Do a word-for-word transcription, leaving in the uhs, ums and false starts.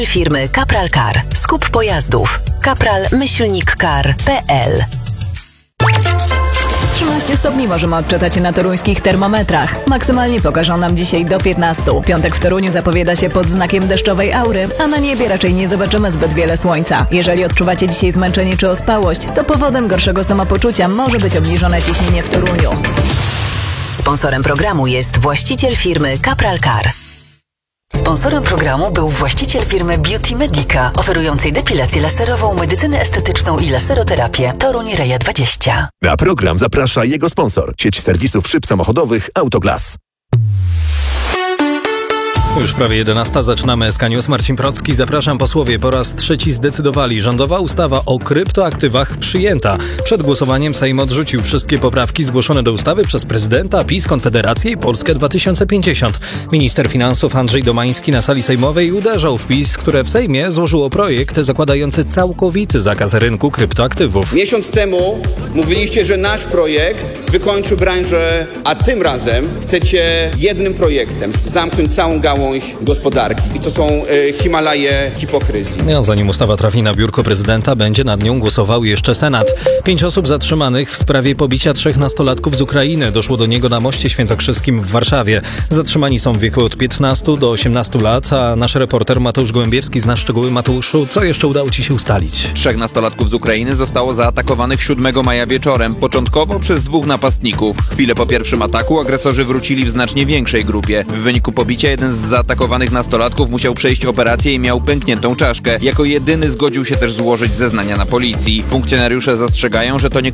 Firmy Kapral Car. Skup pojazdów. kapral myślnik car kropka p l. trzynaście stopni możemy odczytać na toruńskich termometrach. Maksymalnie pokażą nam dzisiaj do piętnastu. Piątek w Toruniu zapowiada się pod znakiem deszczowej aury, a na niebie raczej nie zobaczymy zbyt wiele słońca. Jeżeli odczuwacie dzisiaj zmęczenie czy ospałość, to powodem gorszego samopoczucia może być obniżone ciśnienie w Toruniu. Sponsorem programu jest właściciel firmy Kapral Car. Sponsorem programu był właściciel firmy Beauty Medica, oferującej depilację laserową, medycynę estetyczną i laseroterapię. Toruń Reja dwadzieścia. Na program zaprasza jego sponsor, sieć serwisów szyb samochodowych Autoglas. Już prawie jedenasta, zaczynamy S K News. Marcin Procki, zapraszam. Posłowie po raz trzeci zdecydowali. Rządowa ustawa o kryptoaktywach przyjęta. Przed głosowaniem Sejm odrzucił wszystkie poprawki zgłoszone do ustawy przez prezydenta, PiS, Konfederację i Polskę dwa tysiące pięćdziesiąt. Minister finansów Andrzej Domański na sali sejmowej uderzał w PiS, które w Sejmie złożyło projekt zakładający całkowity zakaz rynku kryptoaktywów. Miesiąc temu mówiliście, że nasz projekt wykończy branżę, a tym razem chcecie jednym projektem zamknąć całą gałąź gospodarki. I to są y, Himalaje hipokryzji. A zanim ustawa trafi na biurko prezydenta, będzie nad nią głosował jeszcze Senat. Pięć osób zatrzymanych w sprawie pobicia trzech nastolatków z Ukrainy. Doszło do niego na Moście Świętokrzyskim w Warszawie. Zatrzymani są w wieku od piętnastu do osiemnastu lat, a nasz reporter Mateusz Gołębiewski zna szczegóły. Mateuszu, co jeszcze udało ci się ustalić? Trzech nastolatków z Ukrainy zostało zaatakowanych siódmego maja wieczorem, początkowo przez dwóch napastników. Chwilę po pierwszym ataku agresorzy wrócili w znacznie większej grupie. W wyniku pobicia jeden z zaatakowanych nastolatków musiał przejść operację i miał pękniętą czaszkę. Jako jedyny zgodził się też złożyć zeznania na policji. Funkcjonariusze zastrzegają, że to nie